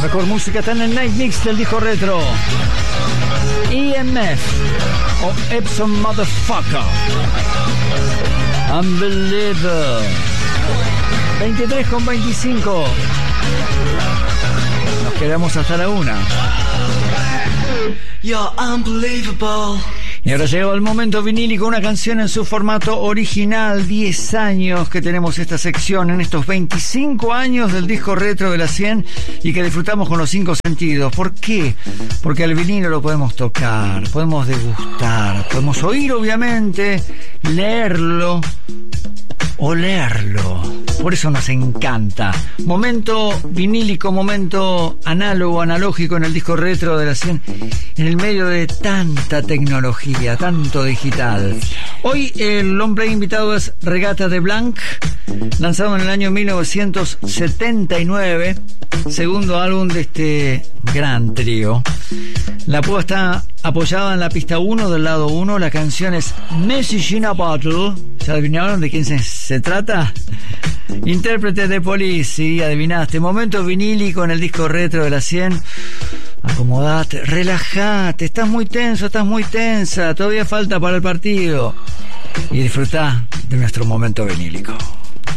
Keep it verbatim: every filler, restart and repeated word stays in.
Mejor música está en el Night Mix del disco retro. E M F o Epson Motherfucker. Unbeliever. veintitrés con veinticinco. Nos quedamos hasta la una. You're unbelievable. Y ahora llegó el momento vinílico, una canción en su formato original. diez años que tenemos esta sección en estos veinticinco años del disco retro de la cien y que disfrutamos con los cinco sentidos. ¿Por qué? Porque al vinilo lo podemos tocar, podemos degustar, podemos oír obviamente, leerlo, olerlo. Por eso nos encanta. Momento vinílico, momento análogo, analógico en el disco retro de la cien, en el medio de tanta tecnología, tanto digital. Hoy el long play invitado es Regata de Blanc, lanzado en el año mil novecientos setenta y nueve, segundo álbum de este gran trío. La púa está apoyada en la pista uno del lado uno. La canción es Message in a Bottle. ¿Se adivinaron de quién se, se trata? Intérprete de Police, sí, adivinaste. Momento vinílico en el disco retro de la cien. Acomodate, relajate, estás muy tenso, estás muy tensa, todavía falta para el partido. Y disfrutá de nuestro momento vinílico.